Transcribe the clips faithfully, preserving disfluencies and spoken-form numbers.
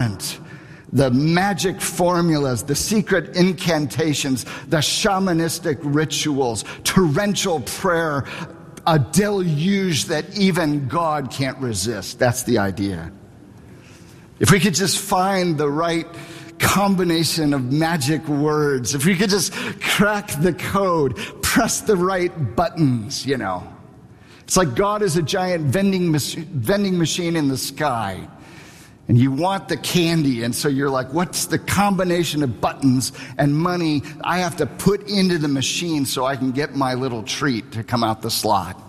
want the magic formulas, the secret incantations, the shamanistic rituals, torrential prayer, a deluge that even God can't resist. That's the idea. If we could just find the right combination of magic words, if we could just crack the code, press the right buttons, you know. It's like God is a giant vending mach- vending machine in the sky. And you want the candy, and so you're like, what's the combination of buttons and money I have to put into the machine so I can get my little treat to come out the slot?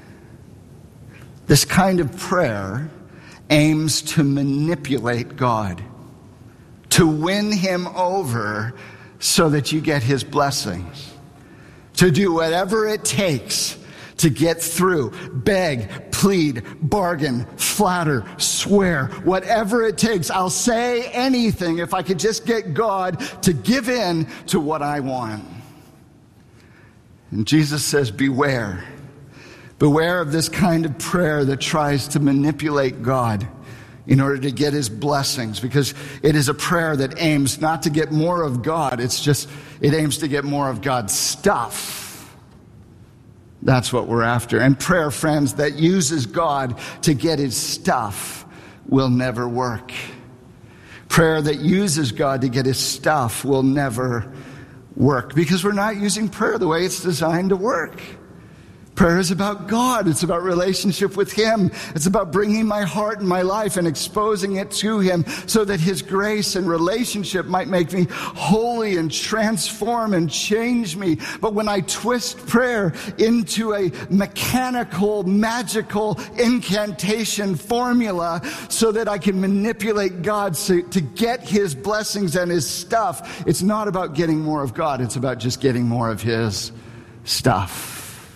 This kind of prayer aims to manipulate God, to win him over so that you get his blessings, to do whatever it takes to get through, beg, plead, bargain, flatter, swear, whatever it takes. I'll say anything if I could just get God to give in to what I want. And Jesus says, beware. Beware of this kind of prayer that tries to manipulate God in order to get his blessings, because it is a prayer that aims not to get more of God. It's just, it aims to get more of God's stuff. That's what we're after. And prayer, friends, that uses God to get his stuff will never work. Prayer that uses God to get his stuff will never work, because we're not using prayer the way it's designed to work. Prayer is about God. It's about relationship with him. It's about bringing my heart and my life and exposing it to him so that his grace and relationship might make me holy and transform and change me. But when I twist prayer into a mechanical, magical incantation formula so that I can manipulate God to, to get his blessings and his stuff, it's not about getting more of God. It's about just getting more of his stuff.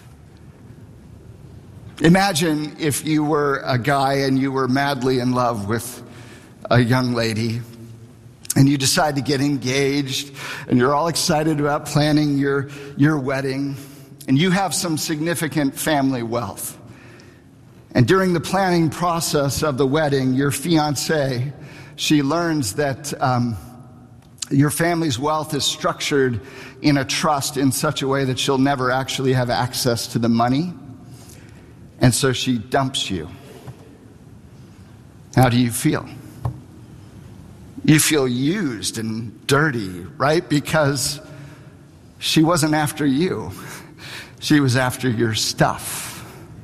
Imagine if you were a guy and you were madly in love with a young lady, and you decide to get engaged, and you're all excited about planning your, your wedding, and you have some significant family wealth. And during the planning process of the wedding, your fiancée, she learns that um, your family's wealth is structured in a trust in such a way that she'll never actually have access to the money. And so she dumps you. How do you feel? You feel used and dirty, right? Because she wasn't after you. She was after your stuff.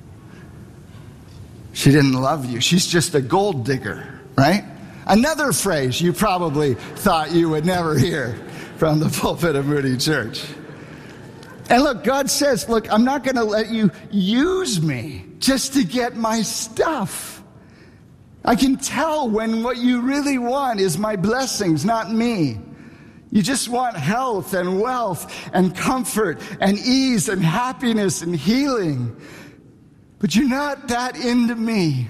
She didn't love you. She's just a gold digger, right? Another phrase you probably thought you would never hear from the pulpit of Moody Church. And look, God says, look, I'm not going to let you use me just to get my stuff. I can tell when what you really want is my blessings, not me. You just want health and wealth and comfort and ease and happiness and healing. But you're not that into me.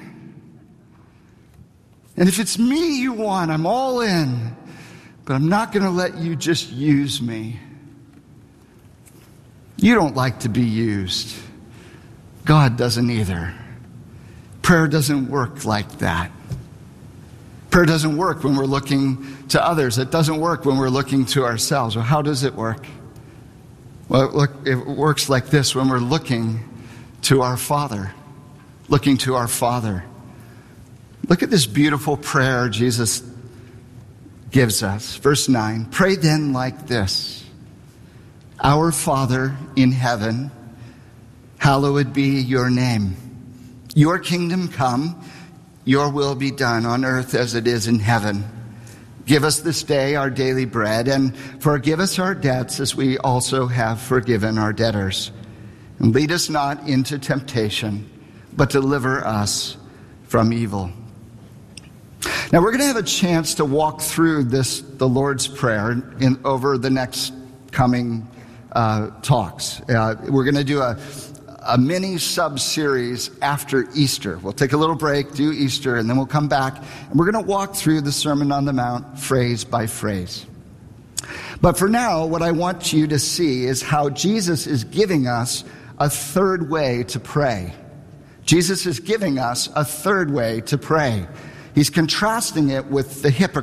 And if it's me you want, I'm all in. But I'm not going to let you just use me. You don't like to be used. God doesn't either. Prayer doesn't work like that. Prayer doesn't work when we're looking to others. It doesn't work when we're looking to ourselves. Well, how does it work? Well, look, it works like this when we're looking to our Father. Looking to our Father. Look at this beautiful prayer Jesus gives us. Verse nine, pray then like this. Our Father in heaven, hallowed be your name. Your kingdom come, your will be done on earth as it is in heaven. Give us this day our daily bread, and forgive us our debts as we also have forgiven our debtors. And lead us not into temptation, but deliver us from evil. Now we're going to have a chance to walk through this, the Lord's Prayer, in, over the next coming uh, talks. Uh, we're going to do a, a mini sub-series after Easter. We'll take a little break, do Easter, and then we'll come back, and we're going to walk through the Sermon on the Mount phrase by phrase. But for now, what I want you to see is how Jesus is giving us a third way to pray. Jesus is giving us a third way to pray. He's contrasting it with the hypocrite.